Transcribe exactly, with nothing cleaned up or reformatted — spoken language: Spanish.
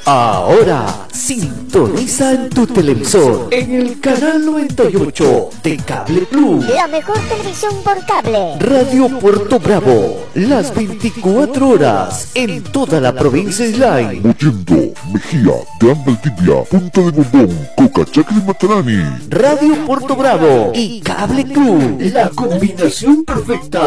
Ahora sintoniza en tu televisor en el canal noventa y ocho de Cable Plus. La mejor televisión por cable. Radio Puerto Bravo, las veinticuatro horas en toda la provincia Islay. Mollendo, Mejía, de Valdivia, Punta de Bombón, Cocachaque de Matarani. Radio Puerto Bravo y Cable Plus, la combinación perfecta.